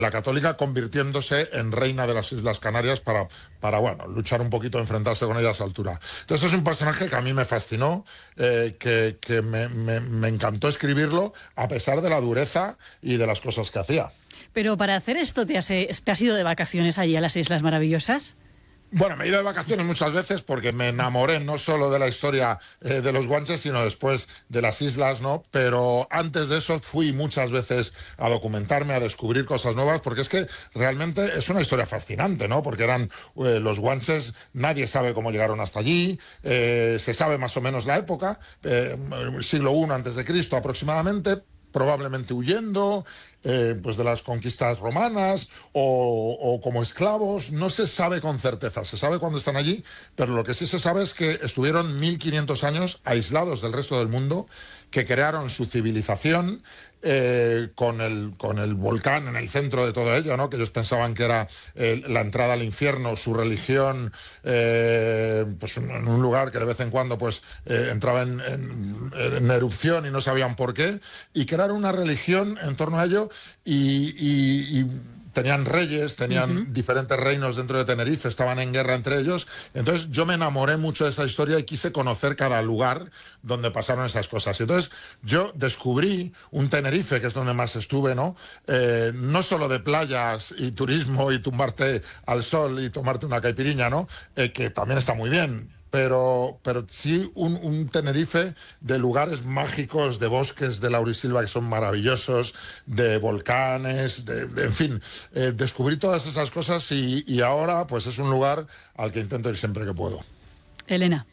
la católica convirtiéndose en reina de las Islas Canarias para luchar un poquito, enfrentarse con ellas a altura. Entonces es un personaje que a mí me fascinó, que me encantó escribirlo, a pesar de la dureza y de las cosas que hacía. Pero para hacer esto, ¿te has ido de vacaciones allí a las Islas Maravillosas? Bueno, me he ido de vacaciones muchas veces porque me enamoré no solo de la historia de los guanches, sino después de las islas, ¿no? Pero antes de eso fui muchas veces a documentarme, a descubrir cosas nuevas, porque es que realmente es una historia fascinante, ¿no? Porque eran los guanches, nadie sabe cómo llegaron hasta allí, se sabe más o menos la época, siglo I antes de Cristo aproximadamente, probablemente huyendo pues de las conquistas romanas o como esclavos. No se sabe con certeza, se sabe cuando están allí, pero lo que sí se sabe es que estuvieron 1500 años aislados del resto del mundo, que crearon su civilización con el volcán en el centro de todo ello, ¿no? Que ellos pensaban que era la entrada al infierno, su religión, pues en un lugar que de vez en cuando pues entraba en erupción y no sabían por qué, y crearon una religión en torno a ello y tenían reyes, tenían diferentes reinos dentro de Tenerife, estaban en guerra entre ellos. Entonces yo me enamoré mucho de esa historia y quise conocer cada lugar donde pasaron esas cosas. Y entonces yo descubrí un Tenerife, que es donde más estuve, ¿no? No solo de playas y turismo y tumbarte al sol y tomarte una caipiriña, ¿no? Que también está muy bien. Pero sí un Tenerife de lugares mágicos, de bosques de laurisilva que son maravillosos, de volcanes, en fin, descubrí todas esas cosas y ahora pues es un lugar al que intento ir siempre que puedo. Elena.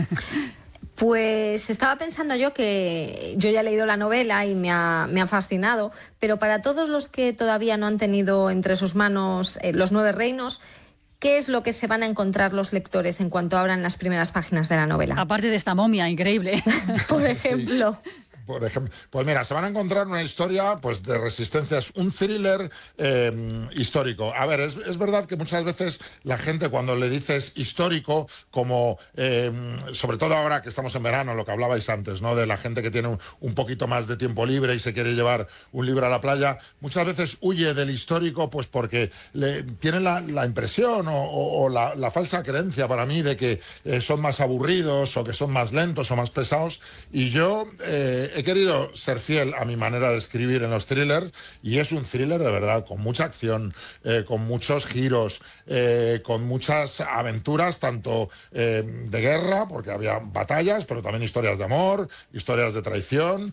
Pues estaba pensando yo que yo ya he leído la novela y me ha fascinado, pero para todos los que todavía no han tenido entre sus manos Los Nueve Reinos, ¿qué es lo que se van a encontrar los lectores en cuanto abran las primeras páginas de la novela? Aparte de esta momia increíble. Por ejemplo. Sí. Por ejemplo, pues mira, se van a encontrar una historia pues de resistencias, un thriller histórico. A ver, es verdad que muchas veces la gente cuando le dices histórico, como sobre todo ahora que estamos en verano, lo que hablabais antes, ¿no? De la gente que tiene un poquito más de tiempo libre y se quiere llevar un libro a la playa, muchas veces huye del histórico pues porque tiene la impresión o la falsa creencia para mí de que son más aburridos o que son más lentos o más pesados. Y yo he querido ser fiel a mi manera de escribir en los thrillers, y es un thriller de verdad, con mucha acción, con muchos giros, con muchas aventuras, tanto de guerra, porque había batallas, pero también historias de amor, historias de traición,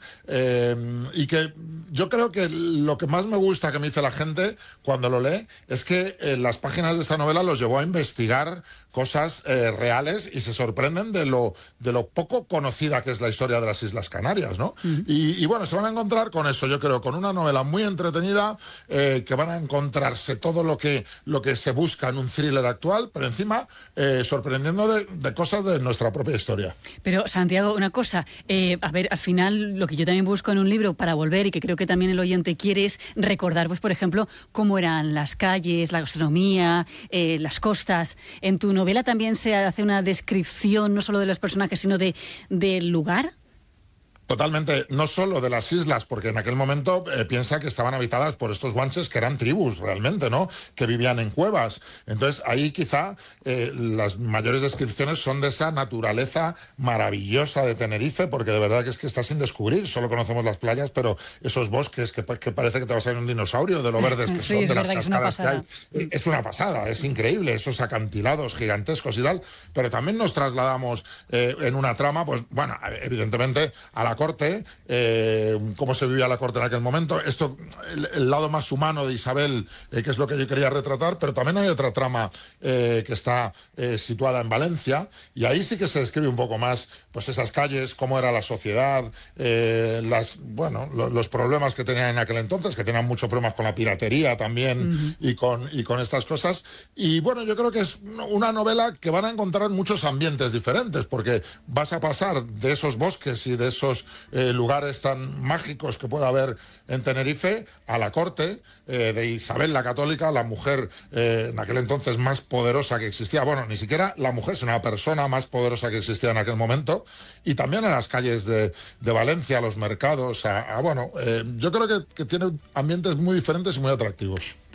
y que yo creo que lo que más me gusta que me dice la gente cuando lo lee es que las páginas de esta novela los llevó a investigar cosas reales y se sorprenden de lo poco conocida que es la historia de las Islas Canarias, ¿no? Y bueno, se van a encontrar con eso, yo creo, con una novela muy entretenida, que van a encontrarse todo lo que se busca en un thriller actual, pero encima sorprendiendo de cosas de nuestra propia historia. Pero, Santiago, una cosa, a ver, al final lo que yo también busco en un libro para volver, y que creo que también el oyente quiere, es recordar, pues, por ejemplo, cómo eran las calles, la gastronomía, las costas. En tu novela también se hace una descripción no solo de los personajes, sino del lugar. Totalmente, no solo de las islas, porque en aquel momento piensa que estaban habitadas por estos guanches que eran tribus realmente, ¿no? Que vivían en cuevas. Entonces ahí quizá las mayores descripciones son de esa naturaleza maravillosa de Tenerife, porque de verdad que es que está sin descubrir. Solo conocemos las playas, pero esos bosques que parece que te vas a ver un dinosaurio de lo verdes que son, sí, de las cascadas que hay. Es una pasada, es increíble, esos acantilados gigantescos y tal. Pero también nos trasladamos en una trama, pues bueno, evidentemente a la corte, cómo se vivía la corte en aquel momento, el lado más humano de Isabel, que es lo que yo quería retratar, pero también hay otra trama que está situada en Valencia, y ahí sí que se describe un poco más pues esas calles, cómo era la sociedad, los problemas que tenían en aquel entonces, que tenían muchos problemas con la piratería también, y con estas cosas. Y bueno, yo creo que es una novela que van a encontrar muchos ambientes diferentes, porque vas a pasar de esos bosques y de esos esos lugares tan mágicos que puede haber en Tenerife, a la corte de Isabel la Católica, la mujer en aquel entonces más poderosa que existía. Bueno, ni siquiera la mujer, sino la persona más poderosa que existía en aquel momento. Y también a las calles de Valencia, a los mercados. Bueno, yo creo que tiene ambientes muy diferentes y muy atractivos.